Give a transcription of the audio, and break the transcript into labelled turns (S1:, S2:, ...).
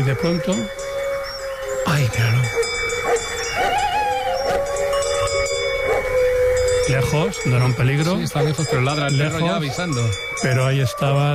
S1: de pronto... ¡Ay, míralo! Lejos, no era un peligro.
S2: Sí, está lejos, pero ladra el perro ya avisando.
S1: Pero ahí estaba